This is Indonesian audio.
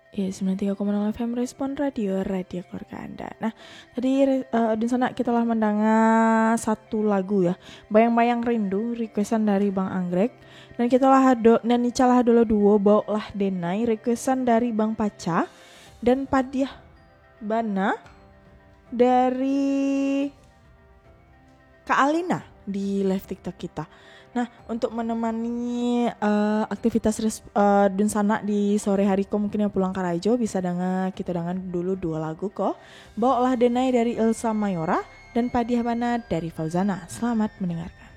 Ya, 93,0 FM Respon Radio keluarga Anda. Nah, tadi Udin sana kita lah mendengar satu lagu ya, Bayang-Bayang Rindu, requestan dari Bang Anggrek. Dan kita lah dan icalah dulu duo Bau lah Denai, requestan dari Bang Paca. Dan Padiah Bana dari Kak Alina di live TikTok kita. Nah, untuk menemani aktivitas Dunsana di sore hari kok mungkin yang pulang Karajo bisa kita dengar dulu dua lagu kok. Bawalah Denai dari Elsa Mayora dan Padiah Bana dari Fauzana. Selamat mendengarkan.